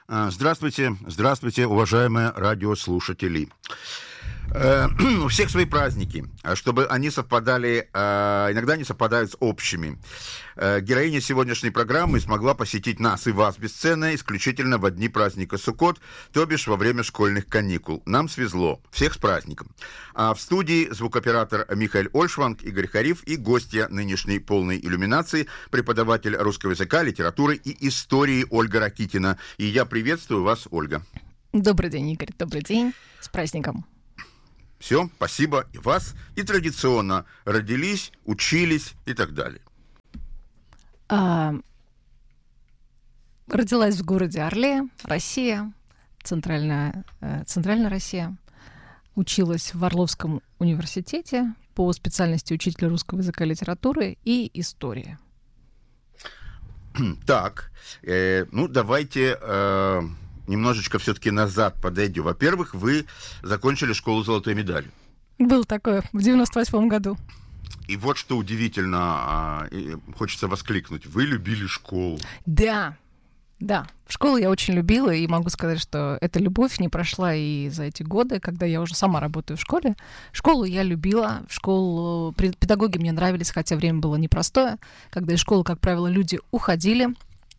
Здравствуйте, здравствуйте, уважаемые радиослушатели. У всех свои праздники, чтобы они совпадали, иногда они совпадают с общими. Героиня сегодняшней программы смогла посетить нас и вас бесценно исключительно в дни праздника Суккот, то бишь во время школьных каникул. Нам свезло. Всех с праздником. А в студии звукоператор Михаил Ольшванг, Игорь Хариф и гостья нынешней полной иллюминации, преподаватель русского языка, литературы и истории Ольга Ракитина. И я приветствую вас, Ольга. Добрый день, Игорь. Добрый день. С праздником. Все, спасибо и вас. И традиционно родились, учились и так далее. Родилась в городе Орле, Россия, центральная Россия. Училась в Орловском университете по специальности учителя русского языка, литературы и истории. Так, давайте... немножечко все-таки назад подойдем. Во-первых, вы закончили школу золотой медалью. Было такое в 98 году. И вот что удивительно, хочется воскликнуть. Вы любили школу. Да. Школу я очень любила, и могу сказать, что эта любовь не прошла и за эти годы, когда я уже сама работаю в школе. Школу я любила, педагоги мне нравились, хотя время было непростое. Когда из школы, как правило, люди уходили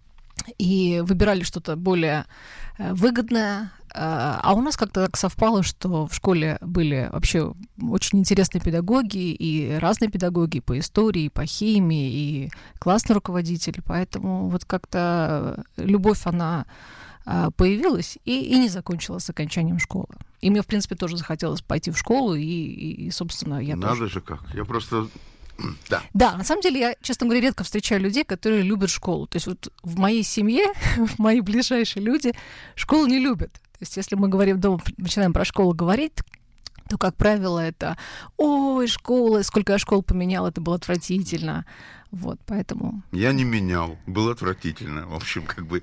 и выбирали что-то более выгодное. А у нас как-то так совпало, что в школе были вообще очень интересные педагоги, и разные педагоги по истории, и по химии, и классный руководитель. Поэтому вот как-то любовь, она появилась и не закончилась с окончанием школы. И мне, в принципе, тоже захотелось пойти в школу, и собственно, я тоже... Надо же как. Я просто... Да, на самом деле я, честно говоря, редко встречаю людей, которые любят школу. То есть вот в моей семье, мои ближайшие люди школу не любят. То есть если мы говорим дома, начинаем про школу говорить, то, как правило, это «Ой, школа, сколько я школ поменял, это было отвратительно». Вот, поэтому... Я не менял, было отвратительно. В общем,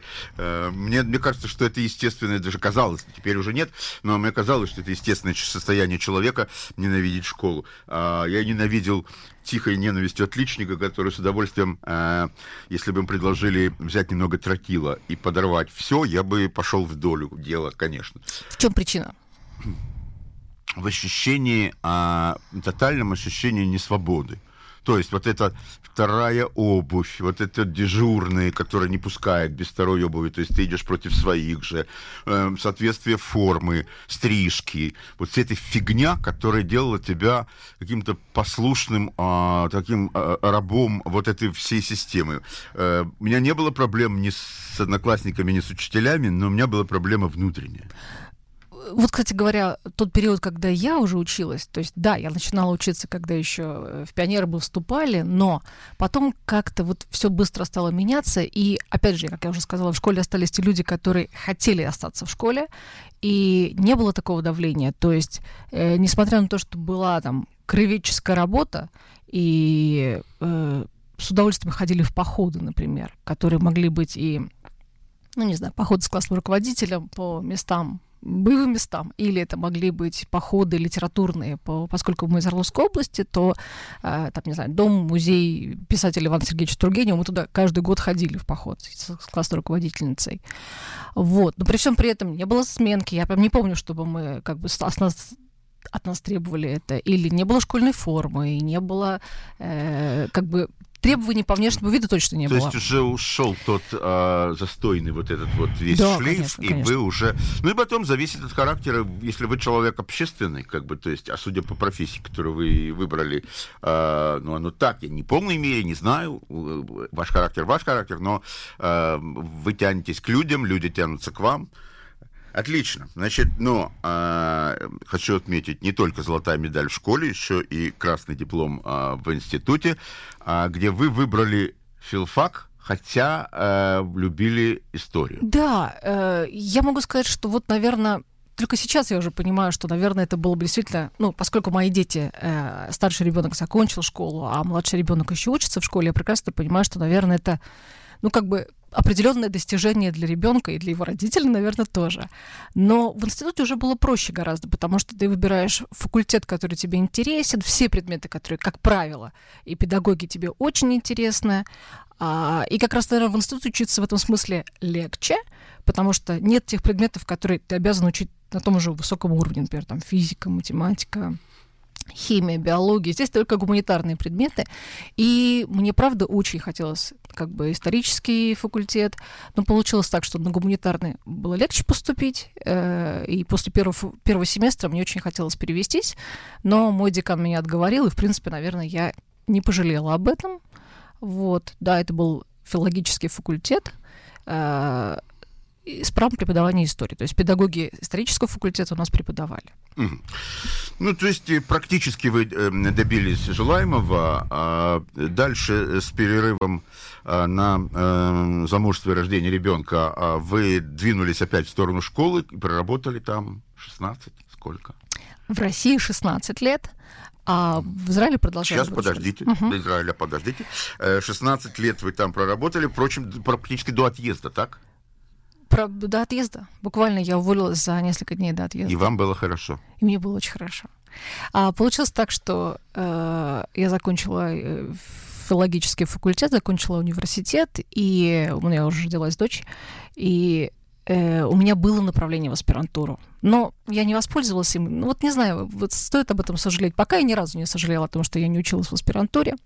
мне кажется, что это естественное, даже казалось, теперь уже нет, но мне казалось, что это естественное состояние человека ненавидеть школу. Я ненавидел тихой ненавистью отличника, который с удовольствием, если бы им предложили взять немного тротила и подорвать все, я бы пошел в долю дела, конечно. В чем причина? В ощущении, тотальном ощущении несвободы. То есть вот эта вторая обувь, вот это дежурные, которые не пускают без второй обуви, то есть ты идешь против своих же, соответствие формы, стрижки, вот вся эта фигня, которая делала тебя каким-то послушным таким рабом вот этой всей системы. У меня не было проблем ни с одноклассниками, ни с учителями, но у меня была проблема внутренняя. Вот, кстати говоря, тот период, когда я уже училась, то есть, да, я начинала учиться, когда еще в пионеры мы вступали, но потом как-то вот все быстро стало меняться, и, опять же, как я уже сказала, в школе остались те люди, которые хотели остаться в школе, и не было такого давления, то есть, несмотря на то, что была там краеведческая работа, и с удовольствием ходили в походы, например, которые могли быть и, походы с классным руководителем по местам, боевым местам, или это могли быть походы литературные, поскольку мы из Орловской области, то, дом, музей писателя Ивана Сергеевича Тургенева, мы туда каждый год ходили в поход с классной руководительницей. Вот. Но при всем при этом не было сменки, я прям не помню, чтобы мы от нас требовали это, или не было школьной формы, и не было требований по внешнему виду точно не было. То есть уже ушел тот застойный вот этот вот весь шлейф, конечно. Вы уже... и потом зависит от характера, если вы человек общественный, то есть, судя по профессии, которую вы выбрали, оно так, я не в полной мере, не знаю, ваш характер, но вы тянетесь к людям, люди тянутся к вам. Отлично. Значит, хочу отметить не только золотая медаль в школе, еще и красный диплом в институте, где вы выбрали филфак, хотя любили историю. Да, я могу сказать, что вот, наверное, только сейчас я уже понимаю, что, наверное, это было бы действительно, поскольку мои дети, старший ребенок закончил школу, а младший ребенок еще учится в школе, я прекрасно понимаю, что, наверное, это, определенное достижение для ребенка и для его родителей, наверное, тоже. Но в институте уже было проще гораздо, потому что ты выбираешь факультет, который тебе интересен, все предметы, которые, как правило, и педагоги тебе очень интересны, И как раз, наверное, в институте учиться в этом смысле легче, потому что нет тех предметов, которые ты обязан учить на том же высоком уровне, например, там физика, математика, химия, биология. Здесь только гуманитарные предметы. И мне, правда, очень хотелось как бы исторический факультет, но получилось так, что на гуманитарный было легче поступить, и после первого семестра мне очень хотелось перевестись, но мой декан меня отговорил, и, в принципе, наверное, я не пожалела об этом. Вот. Да, это был филологический факультет, с правом преподавания истории. То есть педагоги исторического факультета у нас преподавали. Ну, то есть практически вы добились желаемого, а дальше с перерывом на замужество и рождение ребенка вы двинулись опять в сторону школы и проработали там 16, сколько? В России 16 лет, а в Израиле продолжали. Сейчас, подождите, до Израиля подождите. 16 лет вы там проработали, впрочем, практически до отъезда, так? До отъезда. Буквально я уволилась за несколько дней до отъезда. И вам было хорошо? И мне было очень хорошо. Получилось так, что я закончила филологический факультет, закончила университет, и у меня уже родилась дочь, и у меня было направление в аспирантуру. Но я не воспользовалась им. Ну, вот не знаю, вот стоит об этом сожалеть. Пока я ни разу не сожалела о том, что я не училась в аспирантуре.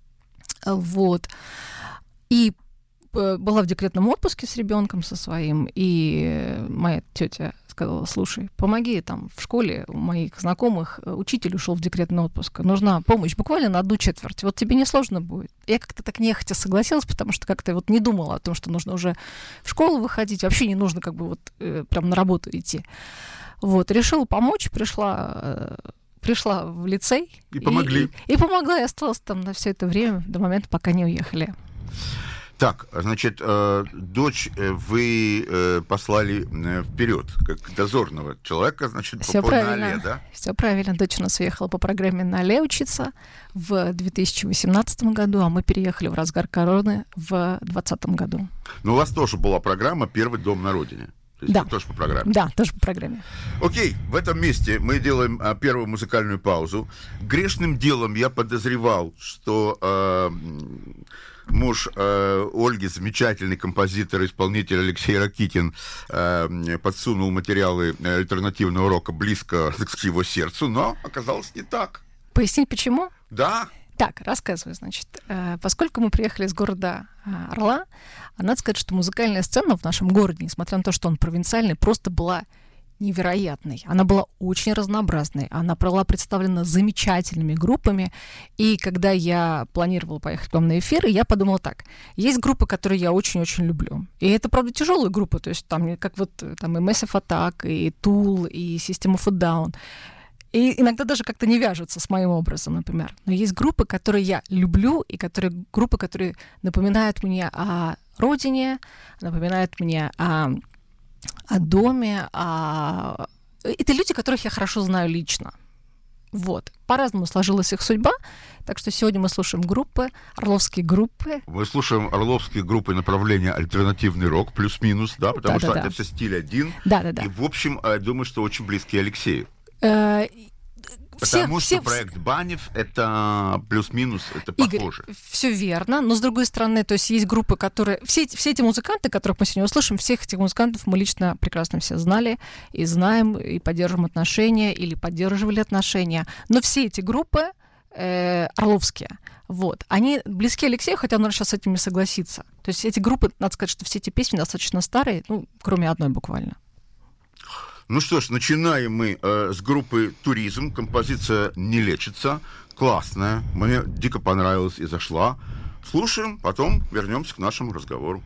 Вот. И была в декретном отпуске с ребенком со своим, и моя тетя сказала: слушай, помоги там в школе у моих знакомых, учитель ушел в декретный отпуск, нужна помощь буквально на 1/4, вот тебе не сложно будет. Я как-то так нехотя согласилась, потому что как-то вот не думала о том, что нужно уже в школу выходить, вообще не нужно как бы вот прям на работу идти. Вот, решила помочь, пришла в лицей. И помогли. И помогла, и осталась там на все это время, до момента, пока не уехали. Так, значит, дочь вы послали вперед, как дозорного человека, значит, Всё на АЛЕ, да? Все правильно. Дочь у нас уехала по программе на АЛЕ учиться в 2018 году, а мы переехали в разгар короны в 2020 году. Но у вас тоже была программа «Первый дом на родине». То есть да. тоже по программе. Да, тоже по программе. Окей, в этом месте мы делаем первую музыкальную паузу. Грешным делом я подозревал, что муж Ольги, замечательный композитор, исполнитель Алексей Ракитин, подсунул материалы альтернативного рока близко к его сердцу, но оказалось не так. Пояснить, почему? Да. Так, рассказываю, значит. Поскольку мы приехали из города Орла, надо сказать, что музыкальная сцена в нашем городе, несмотря на то, что он провинциальный, просто была невероятной. Она была очень разнообразной. Она была представлена замечательными группами. И когда я планировала поехать к вам на эфир, я подумала так. Есть группы, которые я очень-очень люблю. И это, правда, тяжелые группы. То есть там, как вот там и Massive Attack, и Tool, и System of a Down. И иногда даже как-то не вяжутся с моим образом, например. Но есть группы, которые я люблю, и группы, которые напоминают мне о родине, напоминают мне о доме. Это люди, которых я хорошо знаю лично. Вот. По-разному сложилась их судьба. Так что сегодня мы слушаем группы, орловские группы. Мы слушаем орловские группы направления альтернативный рок, плюс-минус, да, потому что это все стиль один. Да-да-да. И, в общем, думаю, что очень близкие Алексею. Все, Потому что проект Банев — это плюс-минус, это похоже. Игорь, все верно, но с другой стороны, то есть группы, которые... Все эти музыканты, которых мы сегодня услышим, всех этих музыкантов мы лично прекрасно все знали и знаем, и поддерживаем отношения, или поддерживали отношения. Но все эти группы орловские, вот, они близки Алексею, хотя он сейчас с этим не согласится. То есть эти группы, надо сказать, что все эти песни достаточно старые, ну, кроме одной буквально. Ну что ж, начинаем мы с группы «Туризм». Композиция «Не лечится». Классная. Мне дико понравилась и зашла. Слушаем, потом вернемся к нашему разговору.